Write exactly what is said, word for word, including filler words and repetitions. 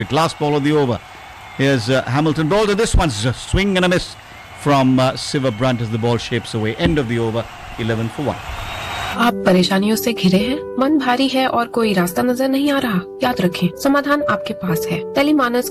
Last ball of the over. Here's uh, Hamilton bowled, and this one's a swing and a miss from uh, Siva Brunt as the ball shapes away. End of the over, eleven for one. आप परेशानियों से घिरे हैं, मन भारी है और कोई रास्ता नजर नहीं आ रहा? याद रखें, समाधान आपके पास है। टेलीमानस